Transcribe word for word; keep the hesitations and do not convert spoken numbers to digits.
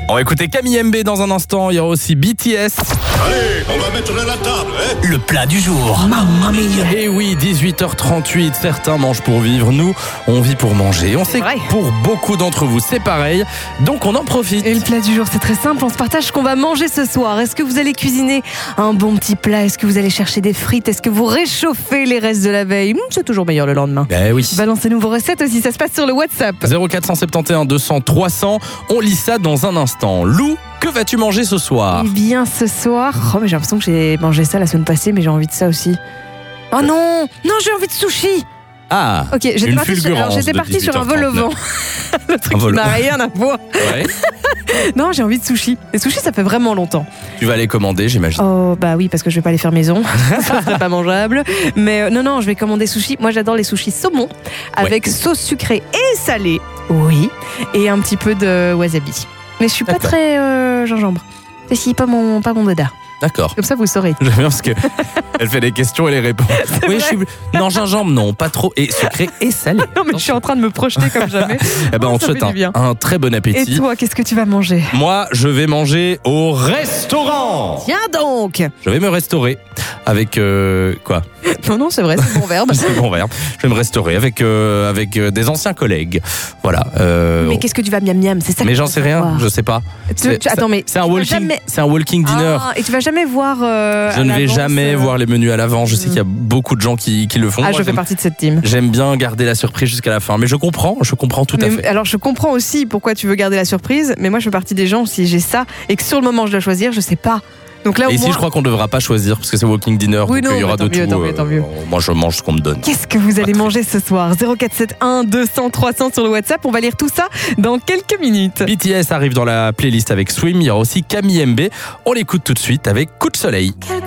On va écouter Camille M B dans un instant. Il y aura aussi B T S. Allez, on va mettre la table, hein. Le plat du jour. Mamma mia. Et oui, dix-huit heures trente-huit. Certains mangent pour vivre. Nous, on vit pour manger. On sait vrai. que pour beaucoup d'entre vous, c'est pareil. Donc, on en profite. Et le plat du jour, c'est très simple. On se partage ce qu'on va manger ce soir. Est-ce que vous allez cuisiner un bon petit plat? Est-ce que vous allez chercher des frites? Est-ce que vous réchauffez les restes de la veille? Hum, C'est toujours meilleur le lendemain. Ben oui. Balancez-nous vos recettes aussi. Ça se passe sur le WhatsApp. zéro quatre cent soixante-onze deux cents trois cents. On lit ça dans un instant. Lou, que vas-tu manger ce soir? Eh bien, ce soir... Oh, mais j'ai l'impression que j'ai mangé ça la semaine passée, mais j'ai envie de ça aussi. Oh non! Non, j'ai envie de sushi! Ah, Ok, j'étais une partie sur, alors, fulgurance j'étais de partie sur un vol au vent. Le truc Un qui vol- n'a rien à voir. Ouais. Non, j'ai envie de sushi. Les sushis, ça fait vraiment longtemps. Tu vas les commander, j'imagine. Oh, bah oui, parce que je vais pas les faire maison. Ça serait pas mangeable. Mais euh, non, non, je vais commander sushi. Moi, j'adore les sushis saumon avec sauce sucrée et salée. Oui. Et un petit peu de wasabi. Mais je suis pas D'accord. très euh, gingembre. C'est si, pas mon, pas mon dada. D'accord. Comme ça, vous saurez. J'aime bien parce que elle fait des questions et les réponses. Oui, je suis. Non, gingembre, non, pas trop. Et sucré et salé. Non, mais je suis en train de me projeter comme jamais. Eh ben, on te Ça souhaite fait du un, bien. un très bon Et appétit. toi, qu'est-ce que tu vas manger? Moi, je vais manger au restaurant. Tiens donc. Je vais me restaurer avec euh, quoi? Non, non, c'est vrai, c'est bon verbe. C'est bon verbe. Je vais me restaurer avec euh, avec euh, des anciens collègues. Voilà. euh, Mais qu'est-ce que tu vas miam miam? C'est ça. mais que j'en je sais veux rien. savoir. Je sais pas. Tu- C'est- tu- attends, mais c'est un tu vas walking. jamais- C'est un walking dinner. Ah, et tu vas jamais voir. euh, Je à ne vais l'avance, jamais euh, voir les menus à l'avance. Je sais qu'il y a beaucoup de gens qui, qui le font. Ah, Moi, je fais j'aime- partie de cette team. J'aime bien garder la surprise jusqu'à la fin. Mais je comprends, je comprends tout à Mais- fait. alors je comprends aussi pourquoi tu veux garder la surprise, mais moi je fais partie des gens, si j'ai ça et que sur le moment je dois choisir, je sais pas. Donc là au Et ici, moins, je crois qu'on ne devra pas choisir parce que c'est walking dinner. Oui, donc non, il y aura mais de tant mieux, tout. tant mieux, tant mieux. Moi, je mange ce qu'on me donne. qu'est-ce que vous allez très manger ce soir? zéro quatre sept un deux cents trois cents sur le WhatsApp, on va lire tout ça dans quelques minutes. B T S arrive dans la playlist avec Swim. Il y aura aussi Camille M B. On l'écoute tout de suite avec Coup de soleil.